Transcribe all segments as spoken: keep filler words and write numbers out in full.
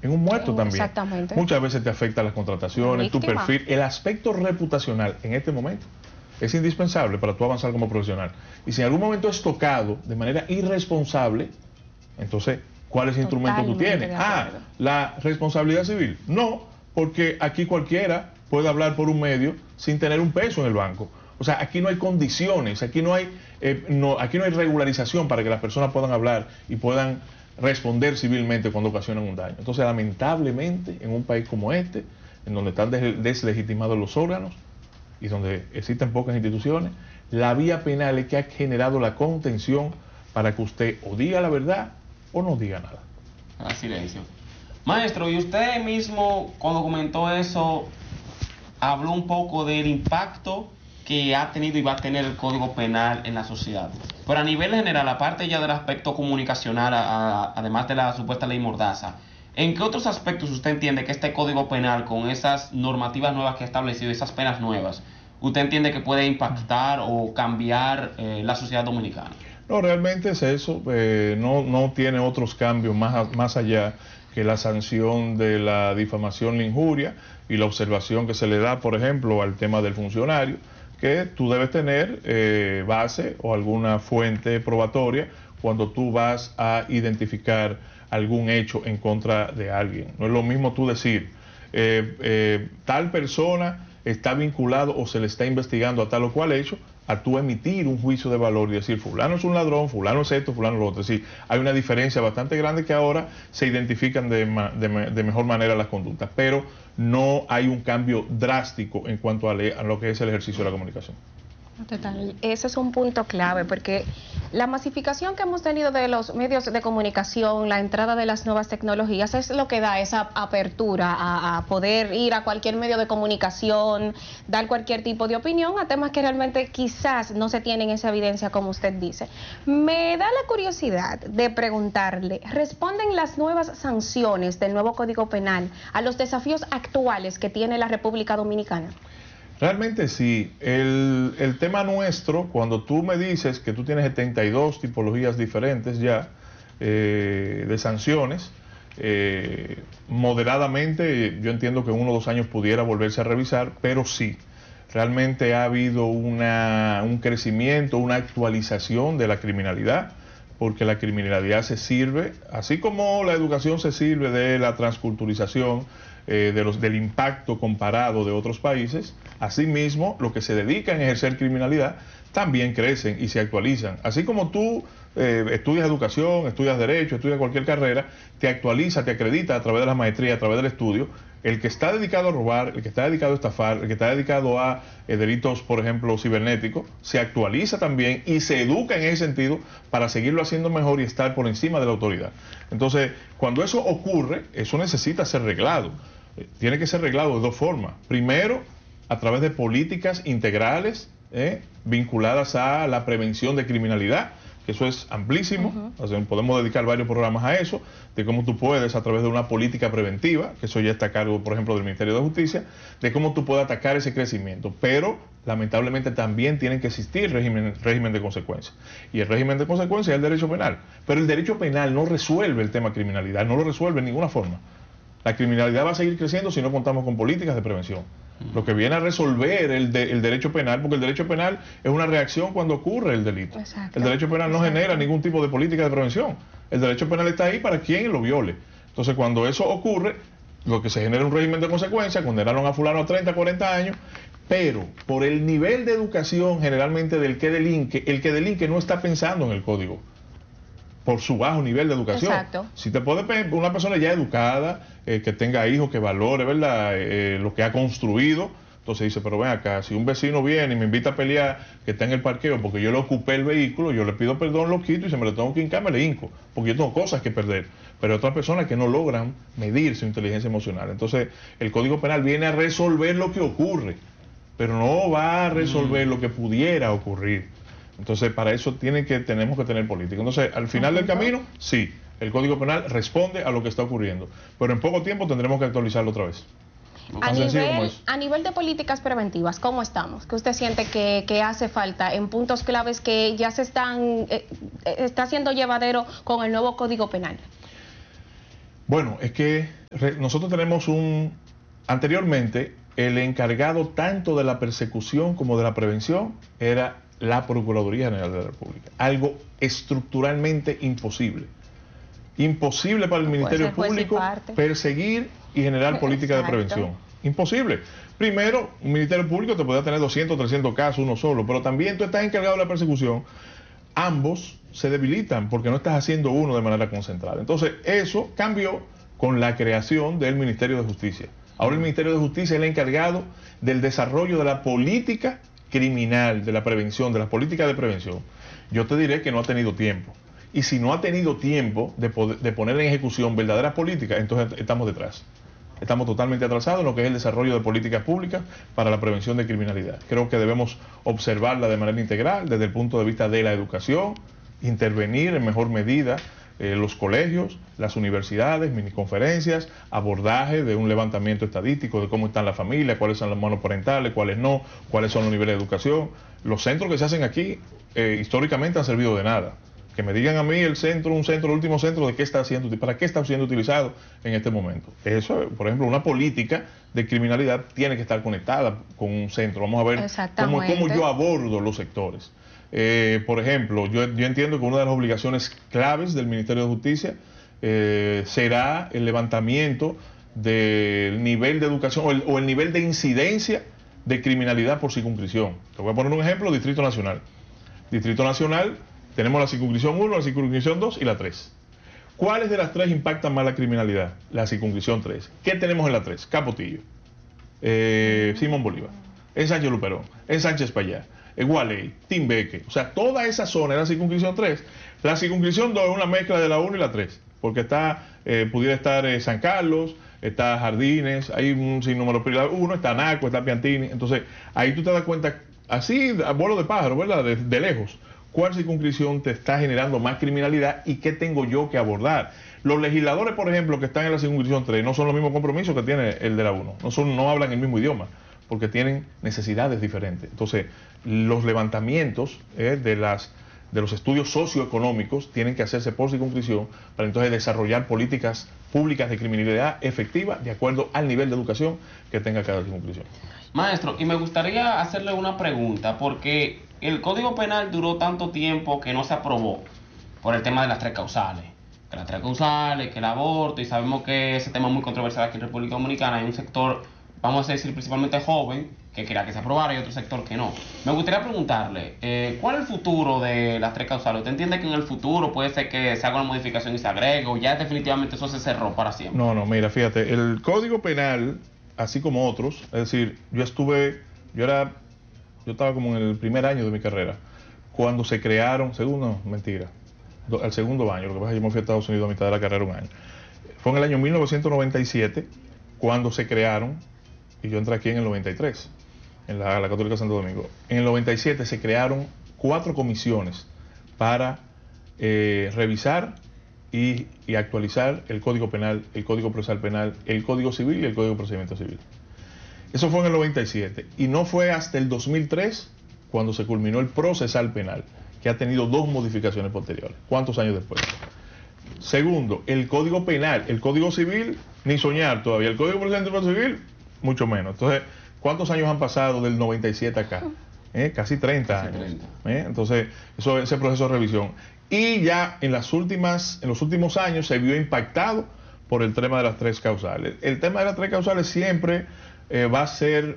en un muerto también. Exactamente. Muchas veces te afecta las contrataciones, tu perfil, el aspecto reputacional en este momento es indispensable para tú avanzar como profesional. Y si en algún momento es tocado de manera irresponsable, entonces, ¿cuál es el instrumento tú tienes? Ah, la responsabilidad civil. No, porque aquí cualquiera puede hablar por un medio sin tener un peso en el banco. O sea, aquí no hay condiciones, aquí no hay, eh, no, aquí no hay regularización para que las personas puedan hablar y puedan responder civilmente cuando ocasionan un daño. Entonces, lamentablemente, en un país como este, en donde están des deslegitimados los órganos y donde existen pocas instituciones, la vía penal es que ha generado la contención para que usted o diga la verdad o no diga nada. A silencio. Maestro, y usted mismo, cuando comentó eso, habló un poco del impacto que ha tenido y va a tener el Código Penal en la sociedad. Pero a nivel general, aparte ya del aspecto comunicacional, a, a, además de la supuesta ley Mordaza, ¿en qué otros aspectos usted entiende que este Código Penal, con esas normativas nuevas que ha establecido, esas penas nuevas, usted entiende que puede impactar o cambiar eh, la sociedad dominicana? No, realmente es eso, eh, no, no tiene otros cambios más, más allá que la sanción de la difamación, la injuria y la observación que se le da, por ejemplo, al tema del funcionario, que tú debes tener eh, base o alguna fuente probatoria cuando tú vas a identificar algún hecho en contra de alguien. No es lo mismo tú decir, eh, eh, tal persona está vinculado o se le está investigando a tal o cual hecho, a tú emitir un juicio de valor y decir fulano es un ladrón, fulano es esto, fulano es lo otro. Es decir, hay una diferencia bastante grande que ahora se identifican de, de, de mejor manera las conductas, pero no hay un cambio drástico en cuanto a, le, a lo que es el ejercicio de la comunicación. Total, ese es un punto clave porque la masificación que hemos tenido de los medios de comunicación, la entrada de las nuevas tecnologías es lo que da esa apertura a, a poder ir a cualquier medio de comunicación, dar cualquier tipo de opinión a temas que realmente quizás no se tienen esa evidencia como usted dice. Me da la curiosidad de preguntarle, ¿responden las nuevas sanciones del nuevo Código Penal a los desafíos actuales que tiene la República Dominicana? Realmente sí. El, el tema nuestro, cuando tú me dices que tú tienes setenta y dos tipologías diferentes ya eh, de sanciones, eh, moderadamente yo entiendo que en uno o dos años pudiera volverse a revisar, pero sí, realmente ha habido una, un crecimiento, una actualización de la criminalidad, porque la criminalidad se sirve, así como la educación se sirve de la transculturización, eh, de los, del impacto comparado de otros países, asimismo, los que se dedican a ejercer criminalidad también crecen y se actualizan. Así como tú eh, estudias educación, estudias derecho, estudias cualquier carrera, te actualiza, te acredita a través de la maestría, a través del estudio. El que está dedicado a robar, el que está dedicado a estafar, el que está dedicado a eh, delitos, por ejemplo, cibernéticos, se actualiza también y se educa en ese sentido para seguirlo haciendo mejor y estar por encima de la autoridad. Entonces, cuando eso ocurre, eso necesita ser reglado. Eh, tiene que ser reglado de dos formas. Primero, a través de políticas integrales eh, vinculadas a la prevención de criminalidad, que eso es amplísimo. Uh-huh. O sea, podemos dedicar varios programas a eso, de cómo tú puedes, a través de una política preventiva, que eso ya está a cargo, por ejemplo, del Ministerio de Justicia, de cómo tú puedes atacar ese crecimiento. Pero, lamentablemente, también tienen que existir régimen, régimen de consecuencias. Y el régimen de consecuencias es el derecho penal. Pero el derecho penal no resuelve el tema criminalidad, no lo resuelve en ninguna forma. La criminalidad va a seguir creciendo si no contamos con políticas de prevención. Lo que viene a resolver el, de, el derecho penal, porque el derecho penal es una reacción cuando ocurre el delito. Exacto. El derecho penal no Exacto. genera ningún tipo de política de prevención. El derecho penal está ahí para quien lo viole. Entonces, cuando eso ocurre, lo que se genera un régimen de consecuencia, condenaron a fulano a treinta, cuarenta años, pero por el nivel de educación generalmente del que delinque, el que delinque no está pensando en el código, por su bajo nivel de educación. Exacto. Si te puede una persona ya educada, eh, que tenga hijos, que valore, ¿verdad?, eh, lo que ha construido, entonces dice, pero ven acá, si un vecino viene y me invita a pelear, que está en el parqueo, porque yo le ocupé el vehículo, yo le pido perdón, lo quito y si me lo tengo que hincar, me le hinco, porque yo tengo cosas que perder. Pero hay otras personas que no logran medir su inteligencia emocional. Entonces, el Código Penal viene a resolver lo que ocurre, pero no va a resolver mm. lo que pudiera ocurrir. Entonces, para eso tienen que, tenemos que tener política. Entonces, al final del camino, sí, el Código Penal responde a lo que está ocurriendo, pero en poco tiempo tendremos que actualizarlo otra vez. A nivel, a nivel de políticas preventivas, ¿cómo estamos? ¿Qué usted siente que, que hace falta en puntos claves que ya se están, eh, está siendo llevadero con el nuevo Código Penal? Bueno, es que nosotros tenemos un... Anteriormente, el encargado tanto de la persecución como de la prevención era la Procuraduría General de la República. Algo estructuralmente imposible. Imposible para el No Ministerio puede ser juez y Público parte. perseguir y generar política de Exacto. prevención. Imposible. Primero, un Ministerio Público te puede tener doscientos, trescientos casos, uno solo, pero también tú estás encargado de la persecución. Ambos se debilitan porque no estás haciendo uno de manera concentrada. Entonces, eso cambió con la creación del Ministerio de Justicia. Ahora el Ministerio de Justicia es el encargado del desarrollo de la política criminal, de la prevención, de las políticas de prevención. Yo te diré que no ha tenido tiempo. Y si no ha tenido tiempo de, poder, de poner en ejecución verdaderas políticas, entonces estamos detrás. Estamos totalmente atrasados en lo que es el desarrollo de políticas públicas para la prevención de criminalidad. Creo que debemos observarla de manera integral desde el punto de vista de la educación, intervenir en mejor medida eh, los colegios, las universidades, miniconferencias, abordaje de un levantamiento estadístico de cómo están las familias, cuáles son las monoparentales, cuáles no, cuáles son los niveles de educación. Los centros que se hacen aquí eh, históricamente han servido de nada. Que me digan a mí el centro, un centro, el último centro, de qué está siendo, para qué está siendo utilizado en este momento. Eso, por ejemplo, una política de criminalidad tiene que estar conectada con un centro. Vamos a ver cómo, cómo yo abordo los sectores. Eh, por ejemplo, yo, yo entiendo que una de las obligaciones claves del Ministerio de Justicia eh, será el levantamiento del nivel de educación o el, o el nivel de incidencia de criminalidad por circunscripción. Te voy a poner un ejemplo: Distrito Nacional. Distrito Nacional, tenemos la circunscripción uno, la circunscripción dos y la tres. ¿Cuáles de las tres impactan más la criminalidad? La circunscripción tres. ¿Qué tenemos en la tres? Capotillo, eh, Simón Bolívar, en Sánchez Luperón, en Sánchez Payá, en Gualey, Timbeque. O sea, toda esa zona es la circunscripción tres. La circunscripción dos es una mezcla de la uno y la tres, porque está, eh, pudiera estar eh, San Carlos, está Jardines, hay un sinnúmero, uno está Naco, está Piantini. Entonces, ahí tú te das cuenta, así, a vuelo de pájaro, ¿verdad? De, de lejos. ¿Cuál circunscripción te está generando más criminalidad y qué tengo yo que abordar? Los legisladores, por ejemplo, que están en la circunscripción tres, no son los mismos compromisos que tiene el de la uno. No, son, no hablan el mismo idioma, porque tienen necesidades diferentes. Entonces, los levantamientos eh, de, las, de los estudios socioeconómicos tienen que hacerse por circunscripción para entonces desarrollar políticas públicas de criminalidad efectivas de acuerdo al nivel de educación que tenga cada circunscripción. Maestro, y me gustaría hacerle una pregunta, porque el Código Penal duró tanto tiempo que no se aprobó por el tema de las tres causales. Que las tres causales, que el aborto, y sabemos que ese tema es muy controversial aquí en República Dominicana. Hay un sector, vamos a decir, principalmente joven, que quería que se aprobara y otro sector que no. Me gustaría preguntarle, eh, ¿cuál es el futuro de las tres causales? ¿Usted entiende que en el futuro puede ser que se haga una modificación y se agregue, o ya definitivamente eso se cerró para siempre? No, no, mira, fíjate, el Código Penal, así como otros, es decir, yo estuve, yo era, yo estaba como en el primer año de mi carrera, cuando se crearon, segundo, no, mentira, do, el segundo año, lo que pasa es que yo me fui a Estados Unidos a mitad de la carrera un año. Fue en el año mil novecientos noventa y siete cuando se crearon, y yo entré aquí en el noventa y tres, en la, la Católica Santo Domingo. En el noventa y siete se crearon cuatro comisiones para eh, revisar y, y actualizar el Código Penal, el Código Procesal Penal, el Código Civil y el Código de Procedimiento Civil. Eso fue en el noventa y siete, y no fue hasta el dos mil tres cuando se culminó el Procesal Penal, que ha tenido dos modificaciones posteriores. ¿Cuántos años después? Segundo, el Código Penal, el Código Civil, ni soñar todavía. El Código de Procedimiento Civil, mucho menos. Entonces, ¿cuántos años han pasado del noventa y siete acá? ¿Eh? Casi treinta años. treinta. ¿Eh? Entonces, eso, ese proceso de revisión. Y ya en las últimas, en los últimos años se vio impactado por el tema de las tres causales. El tema de las tres causales siempre eh, va a ser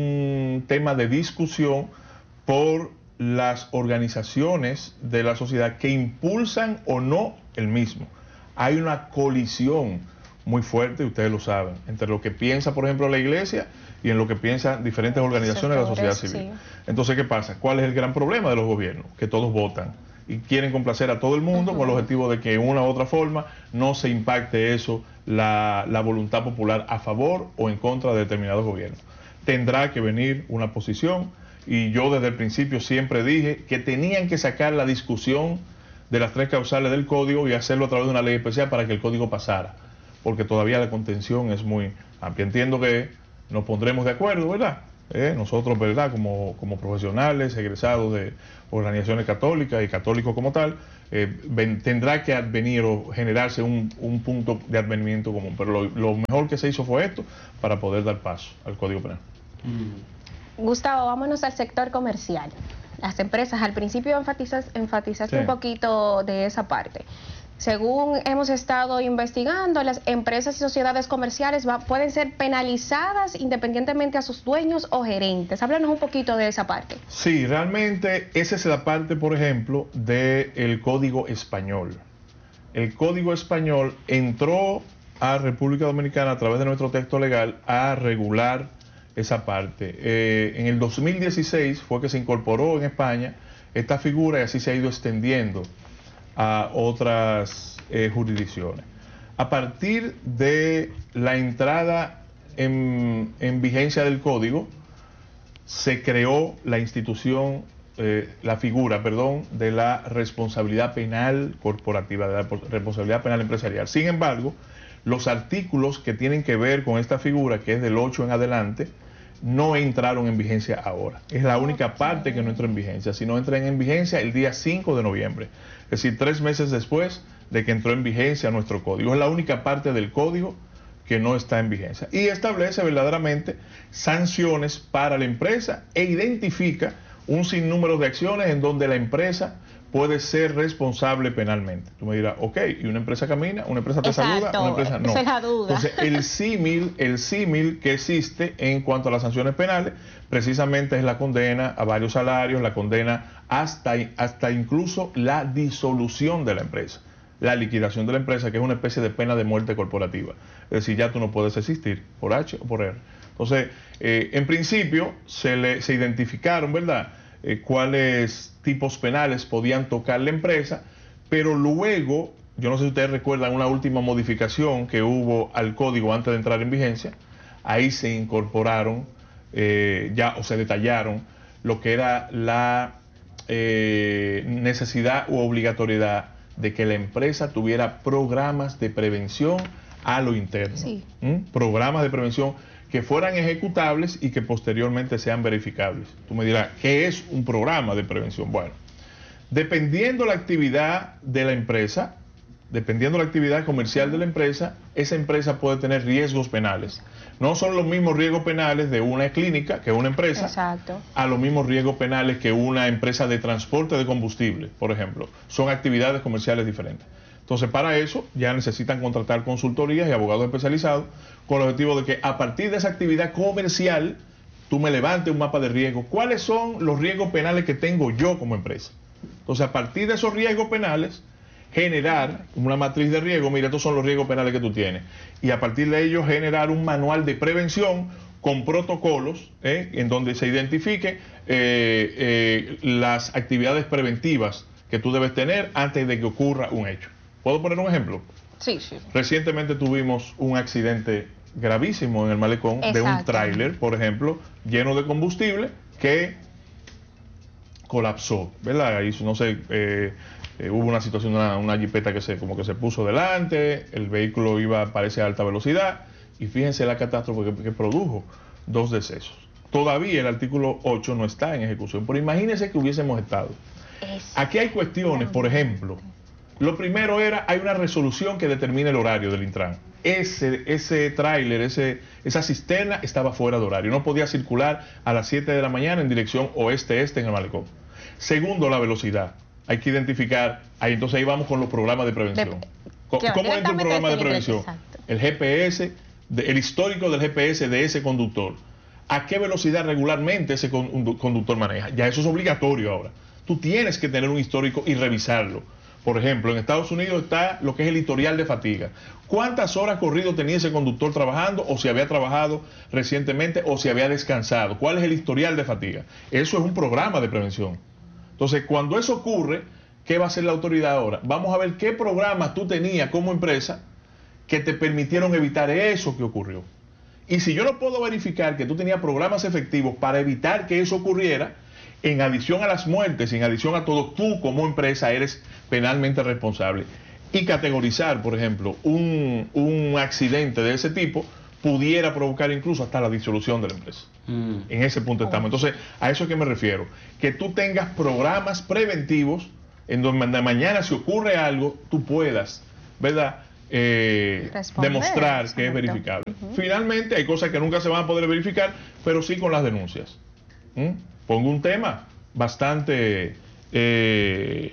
un tema de discusión por las organizaciones de la sociedad que impulsan o no el mismo. Hay una colisión muy fuerte, ustedes lo saben, entre lo que piensa, por ejemplo, la Iglesia y en lo que piensan diferentes organizaciones de la sociedad civil. Sí. Entonces, ¿qué pasa? ¿Cuál es el gran problema de los gobiernos? Que todos votan y quieren complacer a todo el mundo, uh-huh, con el objetivo de que de una u otra forma no se impacte eso, la, la voluntad popular a favor o en contra de determinados gobiernos. Tendrá que venir una posición, y yo desde el principio siempre dije que tenían que sacar la discusión de las tres causales del código y hacerlo a través de una ley especial para que el código pasara, porque todavía la contención es muy amplia. Entiendo que nos pondremos de acuerdo, ¿verdad?, eh, nosotros, ¿verdad?, como, como profesionales, egresados de organizaciones católicas y católicos como tal, eh, ven, tendrá que advenir o generarse un, un punto de advenimiento común. Pero lo, lo mejor que se hizo fue esto para poder dar paso al Código Penal. Mm. Gustavo, vámonos al sector comercial. Las empresas, al principio enfatizas, enfatizaste sí. un poquito de esa parte. Según hemos estado investigando, las empresas y sociedades comerciales va, pueden ser penalizadas independientemente a sus dueños o gerentes. Háblanos un poquito de esa parte. Sí, realmente esa es la parte, por ejemplo, del Código Español. El Código Español entró a República Dominicana a través de nuestro texto legal a regular esa parte. Eh, en el dos mil dieciséis fue que se incorporó en España esta figura y así se ha ido extendiendo a otras eh, jurisdicciones. A partir de la entrada en, en vigencia del código, se creó la institución, eh, la figura, perdón, de la responsabilidad penal corporativa, de la responsabilidad penal empresarial. Sin embargo, los artículos que tienen que ver con esta figura, que es del ocho en adelante, no entraron en vigencia ahora. Es la única parte que no entró en vigencia, sino entran en vigencia el día cinco de noviembre. Es decir, tres meses después de que entró en vigencia nuestro código. Es la única parte del código que no está en vigencia. Y establece verdaderamente sanciones para la empresa e identifica un sinnúmero de acciones en donde la empresa puede ser responsable penalmente. Tú me dirás, ok, ¿y una empresa camina? ¿Una empresa te Exacto, saluda? ¿Una empresa no? Esa es la duda. Entonces, el símil, el símil que existe en cuanto a las sanciones penales, precisamente es la condena a varios salarios, la condena hasta, hasta incluso la disolución de la empresa, la liquidación de la empresa, que es una especie de pena de muerte corporativa. Es decir, ya tú no puedes existir por H o por R. Entonces, eh, en principio, se, le, se identificaron, ¿verdad?, Eh, cuáles tipos penales podían tocar la empresa, pero luego, yo no sé si ustedes recuerdan una última modificación que hubo al código antes de entrar en vigencia, ahí se incorporaron eh, ya o se detallaron lo que era la eh, necesidad u obligatoriedad de que la empresa tuviera programas de prevención a lo interno. Sí. ¿Mm? Programas de prevención que fueran ejecutables y que posteriormente sean verificables. Tú me dirás, ¿qué es un programa de prevención? Bueno, dependiendo la actividad de la empresa, dependiendo la actividad comercial de la empresa, esa empresa puede tener riesgos penales. No son los mismos riesgos penales de una clínica, que una empresa, Exacto. a los mismos riesgos penales que una empresa de transporte de combustible, por ejemplo. Son actividades comerciales diferentes. Entonces, para eso ya necesitan contratar consultorías y abogados especializados con el objetivo de que a partir de esa actividad comercial tú me levantes un mapa de riesgo. ¿Cuáles son los riesgos penales que tengo yo como empresa? Entonces, a partir de esos riesgos penales, generar una matriz de riesgo. Mira, estos son los riesgos penales que tú tienes. Y a partir de ello, generar un manual de prevención con protocolos eh, en donde se identifique eh, eh, las actividades preventivas que tú debes tener antes de que ocurra un hecho. ¿Puedo poner un ejemplo? Sí, sí. Recientemente tuvimos un accidente gravísimo en el malecón. Exacto. De un tráiler, por ejemplo, lleno de combustible que colapsó, ¿verdad? Ahí, no sé, eh, eh, hubo una situación, una, una jipeta que se, como que se puso delante, el vehículo iba, parece, a alta velocidad, y fíjense la catástrofe que, que produjo, dos decesos. Todavía el artículo ocho no está en ejecución, pero imagínense que hubiésemos estado. Es... Aquí hay cuestiones, por ejemplo, lo primero era, hay una resolución que determina el horario del Intran. Ese, ese tráiler, ese, esa cisterna estaba fuera de horario, no podía circular a las siete de la mañana en dirección oeste-este en el malecón. Segundo, la velocidad. Hay que identificar, ahí entonces ahí vamos con los programas de prevención. ¿Cómo, ¿cómo entra un programa de prevención? Exacto. El G P S, el histórico del G P S de ese conductor. ¿A qué velocidad regularmente ese conductor maneja? Ya eso es obligatorio ahora. Tú tienes que tener un histórico y revisarlo. Por ejemplo, en Estados Unidos está lo que es el historial de fatiga. ¿Cuántas horas corrido tenía ese conductor trabajando? O si había trabajado recientemente o si había descansado. ¿Cuál es el historial de fatiga? Eso es un programa de prevención. Entonces, cuando eso ocurre, ¿qué va a hacer la autoridad ahora? Vamos a ver qué programas tú tenías como empresa que te permitieron evitar eso que ocurrió. Y si yo no puedo verificar que tú tenías programas efectivos para evitar que eso ocurriera, en adición a las muertes, en adición a todo, tú como empresa eres penalmente responsable. Y categorizar, por ejemplo, un, un accidente de ese tipo pudiera provocar incluso hasta la disolución de la empresa. Mm. En ese punto estamos. Entonces, a eso es que me refiero. Que tú tengas programas preventivos en donde mañana si ocurre algo, tú puedas, ¿verdad?, eh, demostrar que es verificable. Uh-huh. Finalmente, hay cosas que nunca se van a poder verificar, pero sí con las denuncias. ¿Mm? Pongo un tema bastante eh,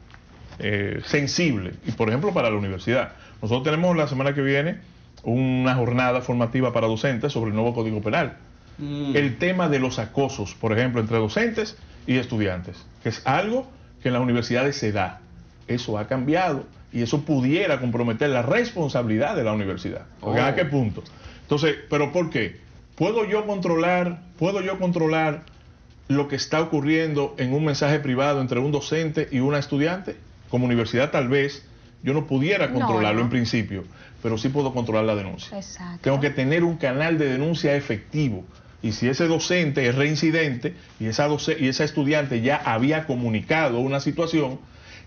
eh, sensible, y por ejemplo para la universidad. Nosotros tenemos la semana que viene una jornada formativa para docentes sobre el nuevo Código Penal. Mm. El tema de los acosos, por ejemplo, entre docentes y estudiantes, que es algo que en las universidades se da. Eso ha cambiado y eso pudiera comprometer la responsabilidad de la universidad. Oh. ¿A qué punto? Entonces, ¿pero por qué? ¿Puedo yo controlar, puedo yo controlar lo que está ocurriendo en un mensaje privado entre un docente y una estudiante? Como universidad tal vez yo no pudiera controlarlo no, no. en principio, pero sí puedo controlar la denuncia. Exacto. Tengo que tener un canal de denuncia efectivo. Y si ese docente es reincidente y esa, doce, y esa estudiante ya había comunicado una situación,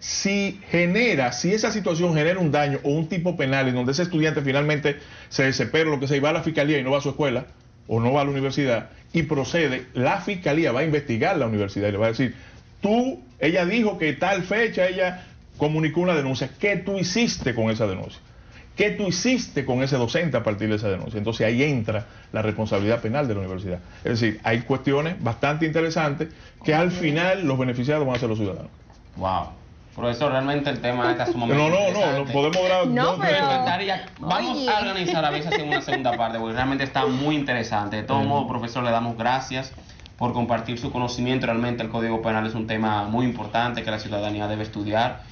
si genera, si esa situación genera un daño o un tipo penal en donde ese estudiante finalmente se desespera, lo que se va a la fiscalía y no va a su escuela o no va a la universidad y procede, la fiscalía va a investigar la universidad y le va a decir, tú, ella dijo que tal fecha ella comunicó una denuncia, ¿qué tú hiciste con esa denuncia? ¿Qué tú hiciste con ese docente a partir de esa denuncia? Entonces ahí entra la responsabilidad penal de la universidad. Es decir, hay cuestiones bastante interesantes que al final los beneficiados van a ser los ciudadanos. Wow. Profesor, realmente el tema está sumamente No, no, no, no podemos dar... No, no, pero... Vamos Oye. a organizar a veces en una segunda parte, porque realmente está muy interesante. De todos modos, profesor, le damos gracias por compartir su conocimiento. Realmente el Código Penal es un tema muy importante que la ciudadanía debe estudiar.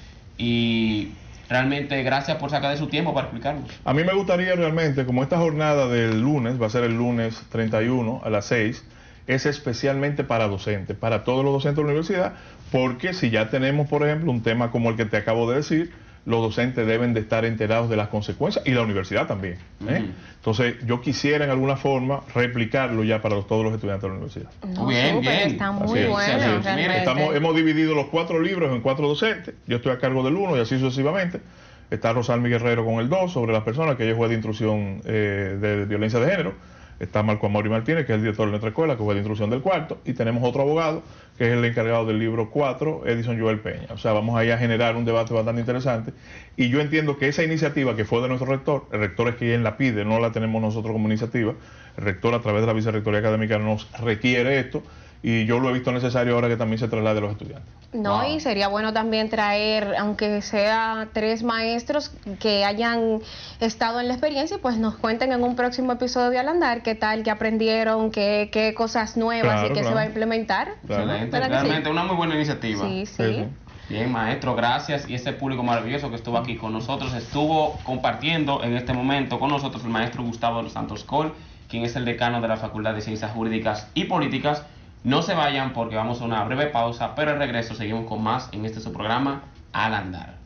Y... realmente gracias por sacar de su tiempo para explicarnos. A mí me gustaría realmente, como esta jornada del lunes, va a ser el lunes treinta y uno a las seis, es especialmente para docentes, para todos los docentes de la universidad, porque si ya tenemos, por ejemplo, un tema como el que te acabo de decir, los docentes deben de estar enterados de las consecuencias y la universidad también. ¿eh? Uh-huh. Entonces, yo quisiera en alguna forma replicarlo ya para los, todos los estudiantes de la universidad. No, bien, super, bien. Está muy así bueno. es, así es. Estamos, hemos dividido los cuatro libros en cuatro docentes. Yo estoy a cargo del uno y así sucesivamente. Está Rosalmi Guerrero con el dos sobre las personas, que ella es juez de instrucción eh, de violencia de género. Está Marco Amaury Martínez, que es el director de nuestra escuela, que es juez de instrucción del cuarto. Y tenemos otro abogado, que es el encargado del libro cuatro, Edison Joel Peña. O sea, vamos ahí a generar un debate bastante interesante. Y yo entiendo que esa iniciativa que fue de nuestro rector, el rector es quien la pide, no la tenemos nosotros como iniciativa. El rector, a través de la vicerrectoría académica, nos requiere esto. Y yo lo he visto necesario ahora que también se traslade a los estudiantes. No, Wow. y sería bueno también traer, aunque sea tres maestros que hayan estado en la experiencia y pues nos cuenten en un próximo episodio de Al Andar qué tal, qué aprendieron, qué, qué cosas nuevas Claro, y qué claro. se va a implementar. Claro. Excelente, ¿Verdad que realmente sí? una muy buena iniciativa. Sí, sí. Sí, sí. Bien, maestro, gracias. Y ese público maravilloso que estuvo aquí con nosotros, estuvo compartiendo en este momento con nosotros el maestro Gustavo de los Santos Coll, quien es el decano de la Facultad de Ciencias Jurídicas y Políticas. No se vayan porque vamos a una breve pausa, pero al regreso seguimos con más en este su programa Al Andar.